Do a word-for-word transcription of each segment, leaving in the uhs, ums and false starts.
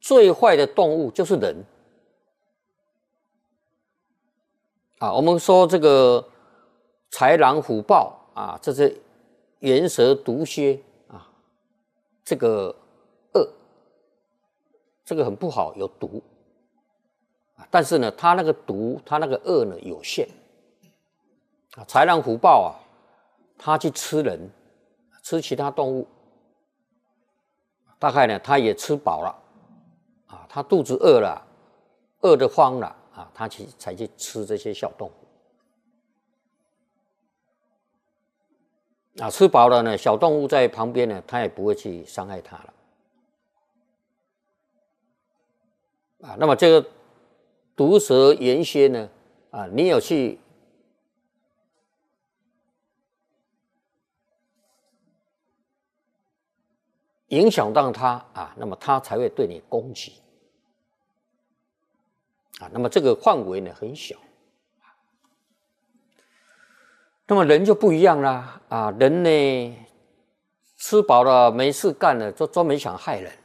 最坏的动物就是人啊。我们说这个豺狼虎豹啊，这些猿蛇毒蝎啊，这个恶，这个很不好，有毒。但是呢，它那个毒，它那个恶呢有限。啊，豺狼虎豹啊，它去吃人，吃其他动物，大概呢，它也吃饱了，啊，它肚子饿了，饿得慌了啊，它去才去吃这些小动物。啊，吃饱了呢，小动物在旁边呢，它也不会去伤害它了。啊，那么这个毒蛇原蝎呢，啊，你有去影响到它啊，那么它才会对你攻击。啊，那么这个范围呢很小。那么人就不一样啦，啊，人呢吃饱了没事干了，就专门想害人。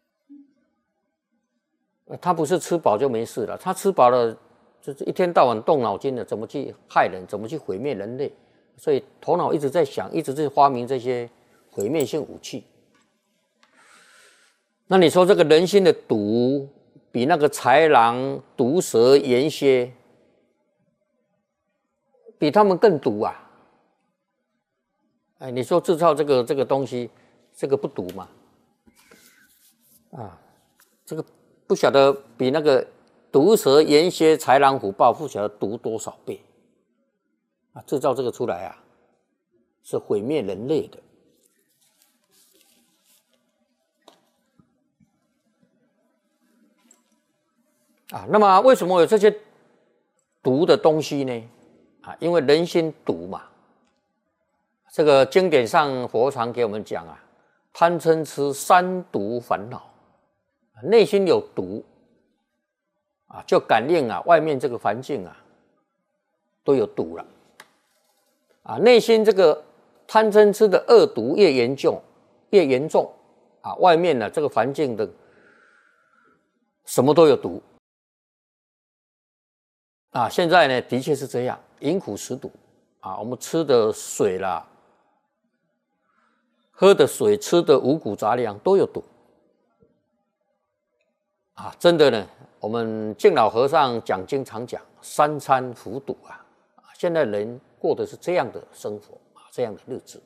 他不是吃饱就没事了，他吃饱了就是一天到晚动脑筋的，怎么去害人，怎么去毁灭人类，所以头脑一直在想，一直在发明这些毁灭性武器。那你说这个人心的毒，比那个豺狼、毒蛇、猿蝎，比他们更毒啊！哎，你说制造这个这个东西，这个不毒吗？啊，这个不晓得比那个毒蛇、猿蝎、豺狼、虎豹不晓得毒多少倍啊！制造这个出来啊，是毁灭人类的。啊，那么为什么有这些毒的东西呢？啊，因为人心毒嘛。这个经典上佛常给我们讲啊，贪嗔痴三毒烦恼，内心有毒啊，就感应啊，外面这个环境啊都有毒了啊。内心这个贪嗔痴的恶毒越严重，越严重啊，外面呢这个环境的什么都有毒。啊，现在呢，的确是这样，饮苦食毒啊，我们吃的水啦，喝的水、吃的五谷杂粮都有毒啊！真的呢，我们敬老和尚讲经常讲三餐服毒啊，现在人过的是这样的生活啊，这样的日子。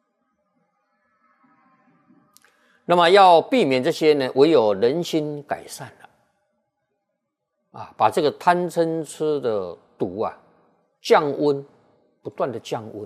那么要避免这些呢，唯有人心改善了。啊，把这个贪嗔痴的毒啊降温，不断的降温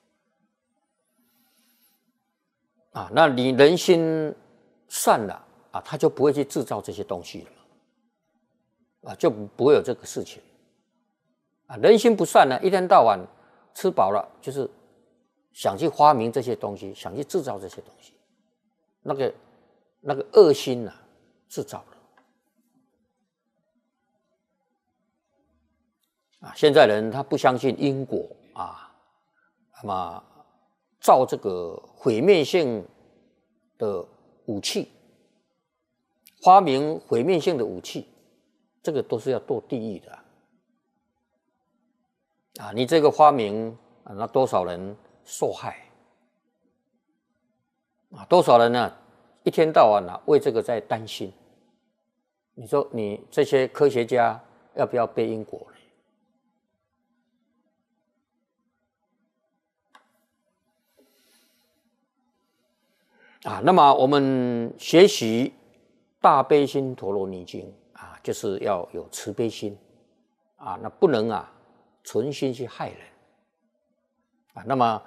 啊，那你人心善了啊，他就不会去制造这些东西了嘛，啊，就不会有这个事情啊。人心不善呢，一天到晚吃饱了就是想去发明这些东西，想去制造这些东西，那个那个恶心呐、啊，制造了。啊，现在人他不相信因果啊，那么造这个毁灭性的武器，发明毁灭性的武器，这个都是要堕地狱的啊！啊你这个发明啊，那多少人受害啊？多少人呢、啊？一天到晚啊为这个在担心。你说你这些科学家要不要背因果呢？啊，那么我们学习大悲心陀罗尼经啊，就是要有慈悲心啊，那不能啊存心去害人啊。那么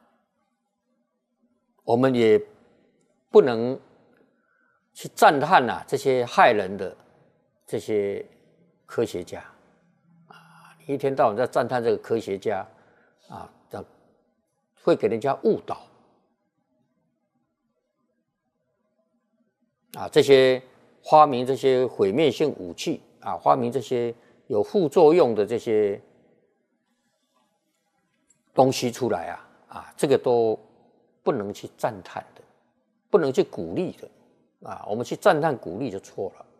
我们也不能去赞叹啊这些害人的这些科学家啊，你一天到晚在赞叹这个科学家啊，会给人家误导。啊，这些发明这些毁灭性武器啊，发明这些有副作用的这些东西出来啊，啊，这个都不能去赞叹的，不能去鼓励的， 啊，我们去赞叹鼓励就错了。